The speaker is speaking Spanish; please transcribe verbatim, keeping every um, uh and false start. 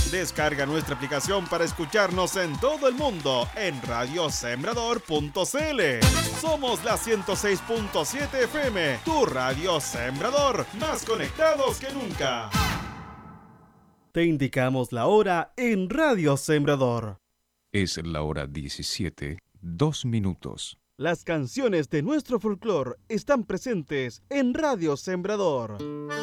Descarga nuestra aplicación para escucharnos en todo el mundo en radio sembrador punto c l. Somos la ciento seis punto siete F M, tu radio Sembrador, más conectados que nunca. Te indicamos la hora en Radio Sembrador. Es la hora diecisiete, dos minutos. Las canciones de nuestro folclore están presentes en Radio Sembrador.